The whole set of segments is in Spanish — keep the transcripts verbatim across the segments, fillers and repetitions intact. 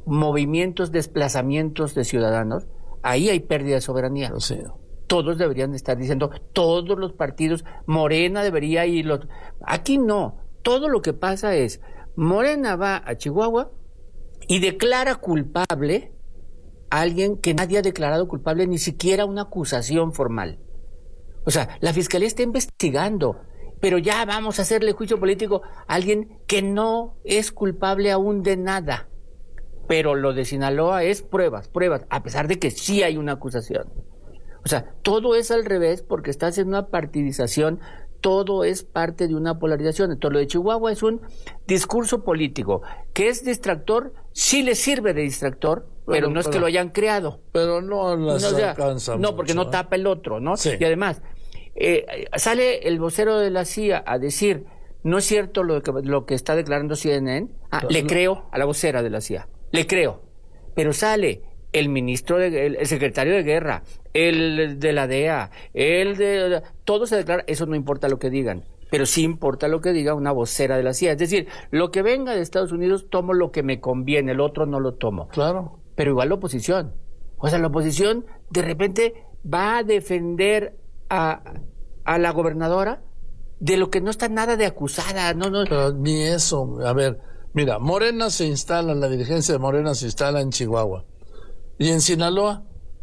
movimientos, desplazamientos de ciudadanos, ahí hay pérdida de soberanía. Sí. Todos deberían estar diciendo, todos los partidos, Morena debería ir, los... aquí no, todo lo que pasa es, Morena va a Chihuahua y declara culpable a alguien que nadie ha declarado culpable, ni siquiera una acusación formal. O sea, la Fiscalía está investigando, pero ya vamos a hacerle juicio político a alguien que no es culpable aún de nada. Pero lo de Sinaloa es pruebas, pruebas, a pesar de que sí hay una acusación. O sea, todo es al revés porque está haciendo una partidización, todo es parte de una polarización. Entonces, lo de Chihuahua es un discurso político, que es distractor, sí le sirve de distractor, bueno, pero no pero, es que lo hayan creado. Pero no las no, o sea, alcanza No, mucho, porque no ¿eh? tapa el otro, ¿no? Sí. Y además, eh, sale el vocero de la C I A a decir, no es cierto lo que, lo que está declarando C N N. Ah, no, le no. creo a la vocera de la C I A, le creo. Pero sale el ministro, de, el, el secretario de Guerra, el de la D E A, el de... todo se declara, eso no importa lo que digan, pero sí importa lo que diga una vocera de la C I A. Es decir, lo que venga de Estados Unidos, tomo lo que me conviene, el otro no lo tomo. Claro. Pero igual la oposición. O sea, la oposición de repente va a defender a, a la gobernadora de lo que no está nada de acusada. No, no. Pero ni eso. A ver, mira, Morena se instala, la dirigencia de Morena se instala en Chihuahua. ¿Y en Sinaloa?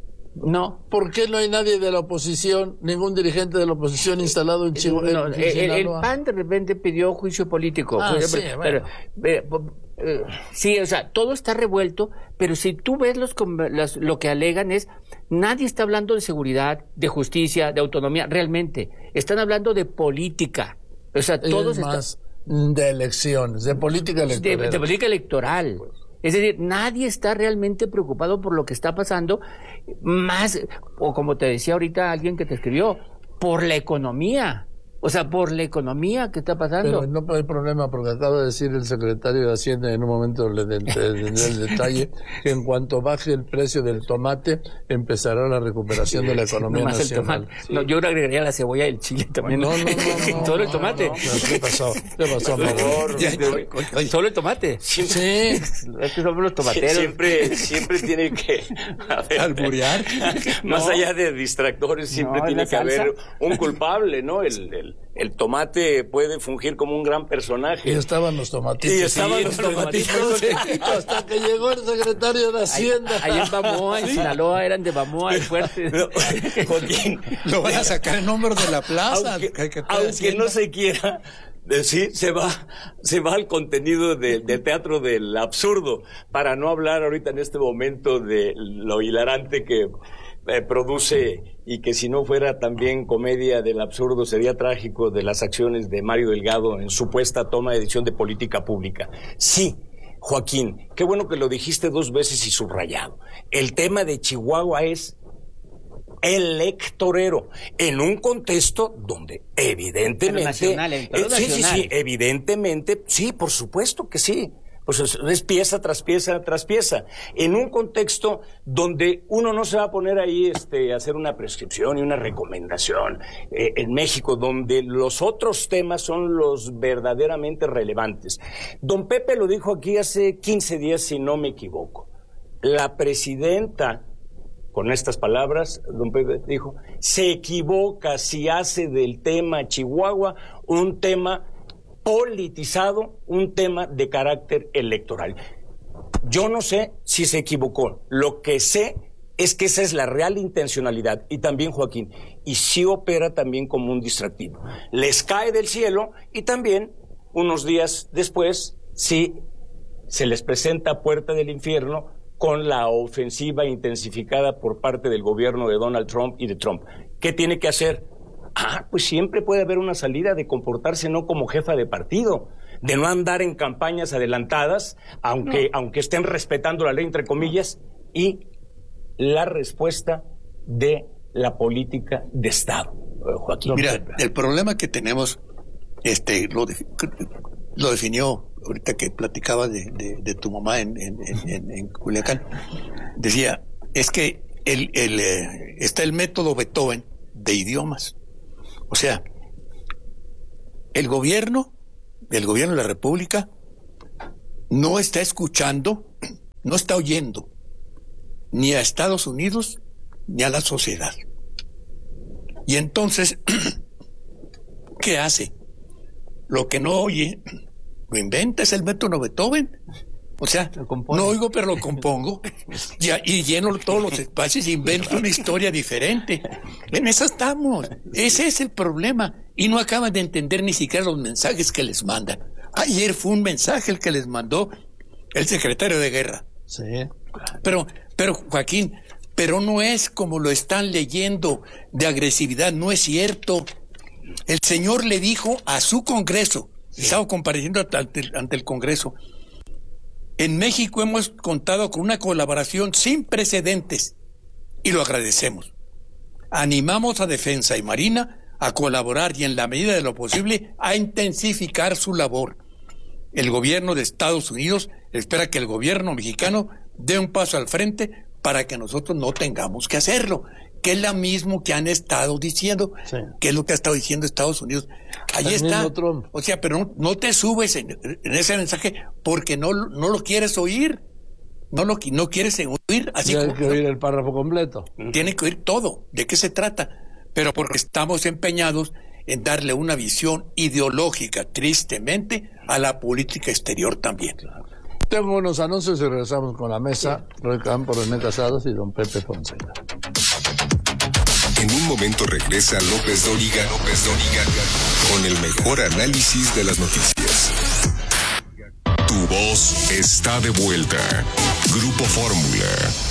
No. ¿Por qué no hay nadie de la oposición, ningún dirigente de la oposición instalado en Chihuahua? No, el, el, el P A N de repente pidió juicio político. Ah, pero, sí, pero, bueno. pero, eh, sí, o sea, todo está revuelto, pero si tú ves los, las, lo que alegan es, nadie está hablando de seguridad, de justicia, de autonomía, realmente. Están hablando de política. O sea, todos es más, están... de elecciones, de política electoral. De, de política electoral. Pues. Es decir, nadie está realmente preocupado por lo que está pasando, más, o como te decía ahorita alguien que te escribió, por la economía. O sea, por la economía que está pasando. Pero no hay problema, porque acaba de decir el secretario de Hacienda, en un momento le tendré el detalle, que en cuanto baje el precio del tomate, empezará la recuperación de la economía no nacional. Sí. No, yo agregaría la cebolla y el chile también. No, no, no. no Solo el no, tomate. No, no. ¿Qué pasó? ¿Qué pasó? Por favor, ya, solo el tomate. Siempre, sí. Es que somos los tomateros. Siempre, siempre tiene que haber... ¿Alburear? Más no. allá de distractores, siempre no, tiene que salsa. haber un culpable, ¿no? El, el, el tomate puede fungir como un gran personaje. Y estaban los tomatitos. Y estaban sí, los tomatitos. Hasta que llegó el secretario de Hacienda. Ahí en Bamoa, en Sinaloa, eran de Bamoa, fuertes. No, Joaquín, lo van a sacar en números de la plaza. Aunque, que, que aunque no se quiera decir, se va, se va al contenido de, del teatro del absurdo, para no hablar ahorita en este momento de lo hilarante que eh, produce, y que si no fuera también comedia del absurdo sería trágico, de las acciones de Mario Delgado en supuesta toma de decisión de política pública. Sí, Joaquín, qué bueno que lo dijiste dos veces y subrayado. El tema de Chihuahua es electorero, en un contexto donde evidentemente... Nacional, eh, sí, sí, sí, evidentemente, sí, por supuesto que sí. Pues es, es pieza tras pieza tras pieza, en un contexto donde uno no se va a poner ahí este, a hacer una prescripción y una recomendación, eh, en México, donde los otros temas son los verdaderamente relevantes. Don Pepe lo dijo aquí hace quince días, si no me equivoco. La presidenta, con estas palabras, don Pepe dijo, se equivoca si hace del tema Chihuahua un tema politizado, un tema de carácter electoral. Yo no sé si se equivocó. Lo que sé es que esa es la real intencionalidad. Y también, Joaquín, y sí opera también como un distractivo. Les cae del cielo y también, unos días después, sí se les presenta puerta del infierno con la ofensiva intensificada por parte del gobierno de Donald Trump y de Trump. ¿Qué tiene que hacer? Ah, pues siempre puede haber una salida de comportarse no como jefa de partido, de no andar en campañas adelantadas, aunque, no. aunque estén respetando la ley, entre comillas, y la respuesta de la política de Estado. Joaquín. Mira, el problema que tenemos, este, lo, de, lo definió ahorita que platicaba de, de, de tu mamá en, en, en, en Culiacán. Decía, es que el, el, eh, está el método Beethoven de idiomas. O sea, el gobierno, el gobierno de la República no está escuchando no está oyendo ni a Estados Unidos ni a la sociedad. Y entonces, ¿qué hace? Lo que no oye, lo inventa, es el método Beethoven. O sea, no oigo, pero lo compongo. Y, y lleno todos los espacios y invento una historia diferente. En eso estamos. Ese es el problema. Y no acaban de entender ni siquiera los mensajes que les mandan. Ayer fue un mensaje el que les mandó el secretario de Guerra. Sí. Pero, pero Joaquín, pero no es como lo están leyendo de agresividad, no es cierto. El señor le dijo a su Congreso, sí. Estaba compareciendo ante, ante el Congreso, en México hemos contado con una colaboración sin precedentes y lo agradecemos. Animamos a Defensa y Marina a colaborar y en la medida de lo posible a intensificar su labor. El gobierno de Estados Unidos espera que el gobierno mexicano dé un paso al frente para que nosotros no tengamos que hacerlo, que es lo mismo que han estado diciendo, sí. Que es lo que ha estado diciendo Estados Unidos. Ahí el está, o sea, pero no, no te subes en, en ese mensaje porque no, no lo quieres oír, no lo no quieres oír. Así Tiene como, que oír el párrafo completo. Tiene que oír todo, ¿de qué se trata? Pero porque estamos empeñados en darle una visión ideológica, tristemente, a la política exterior también. Claro. Tengo unos anuncios y regresamos con la mesa. Roy Campos, René Casados y don Pepe Fonseca. En un momento regresa López Dóriga, López Dóriga, con el mejor análisis de las noticias. Tu voz está de vuelta. Grupo Fórmula.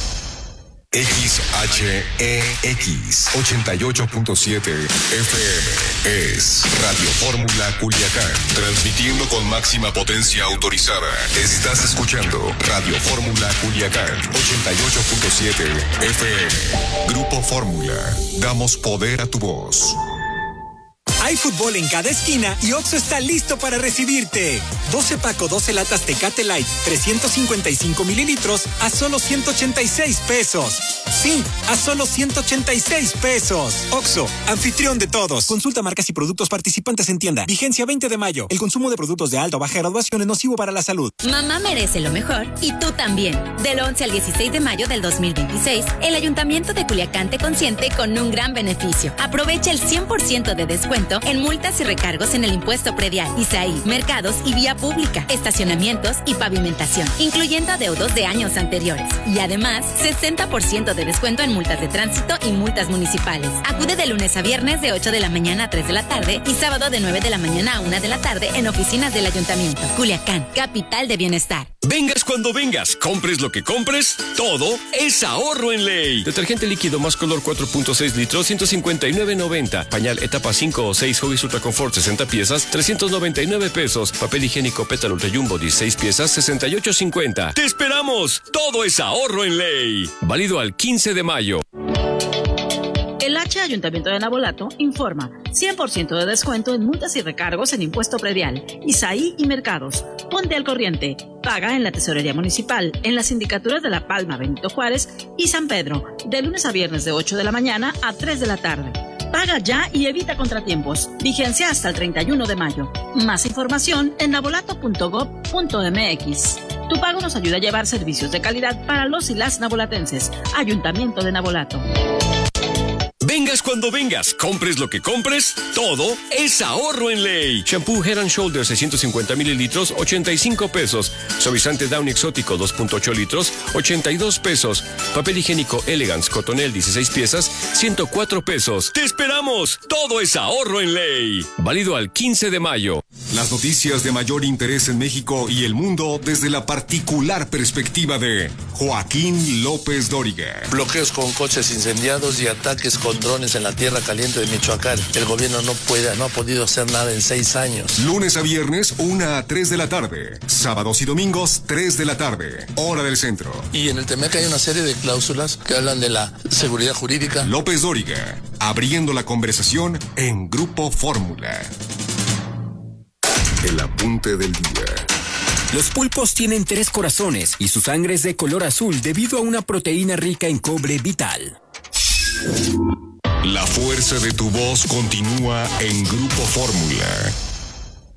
X H E X ochenta y ocho punto siete F M es Radio Fórmula Culiacán, transmitiendo con máxima potencia autorizada. Estás escuchando Radio Fórmula Culiacán ochenta y ocho punto siete F M. Grupo Fórmula, damos poder a tu voz. Hay fútbol en cada esquina y Oxxo está listo para recibirte. doce Paco, doce latas Tecate Light, trescientos cincuenta y cinco mililitros a solo ciento ochenta y seis pesos. Sí, a solo ciento ochenta y seis pesos. Oxxo, anfitrión de todos. Consulta marcas y productos participantes en tienda. Vigencia veinte de mayo. El consumo de productos de alta o baja graduación es nocivo para la salud. Mamá merece lo mejor y tú también. Del once al dieciséis de mayo del dos mil veintiséis, el Ayuntamiento de Culiacán te consiente con un gran beneficio. Aprovecha el cien por ciento de descuento en multas y recargos en el impuesto predial, I S A I, mercados y vía pública, estacionamientos y pavimentación, incluyendo adeudos de años anteriores. Y además, sesenta por ciento de descuento en multas de tránsito y multas municipales. Acude de lunes a viernes de ocho de la mañana a tres de la tarde y sábado de nueve de la mañana a una de la tarde en oficinas del Ayuntamiento. Culiacán, capital de bienestar. Vengas cuando vengas, compres lo que compres, todo es ahorro en ley. Detergente líquido más color cuatro punto seis litros, ciento cincuenta y nueve noventa. Pañal etapa cinco o seis Huggies Ultra Confort sesenta piezas, trescientos noventa y nueve pesos. Papel higiénico Pétalo Ultra Jumbo dieciséis piezas, sesenta y ocho cincuenta. ¡Te esperamos! Todo es ahorro en ley. Válido al quince de mayo. El H Ayuntamiento de Navolato informa cien por ciento de descuento en multas y recargos en impuesto predial, I S A I y mercados. Ponte al corriente. Paga en la Tesorería Municipal, en las sindicaturas de La Palma, Benito Juárez y San Pedro, de lunes a viernes de ocho de la mañana a tres de la tarde. Paga ya y evita contratiempos. Vigencia hasta el treinta y uno de mayo. Más información en navolato punto gob punto m x. Tu pago nos ayuda a llevar servicios de calidad para los y las navolatenses. Ayuntamiento de Navolato. Vengas cuando vengas, compres lo que compres, todo es ahorro en ley. Shampoo Head and Shoulders seiscientos cincuenta mililitros, ochenta y cinco pesos. Suavizante Down Exótico dos punto ocho litros, ochenta y dos pesos. Papel higiénico Elegance Cotonel dieciséis piezas, ciento cuatro pesos. ¡Te esperamos! Todo es ahorro en ley. Válido al quince de mayo. Las noticias de mayor interés en México y el mundo desde la particular perspectiva de Joaquín López Dóriga. Bloqueos con coches incendiados y ataques con drones en la tierra caliente de Michoacán. El gobierno no puede, no ha podido hacer nada en seis años. Lunes a viernes, una a tres de la tarde. Sábados y domingos, tres de la tarde. Hora del centro. Y en el Temec hay una serie de cláusulas que hablan de la seguridad jurídica. López Dóriga, abriendo la conversación en Grupo Fórmula. El apunte del día. Los pulpos tienen tres corazones y su sangre es de color azul debido a una proteína rica en cobre vital. La fuerza de tu voz continúa en Grupo Fórmula.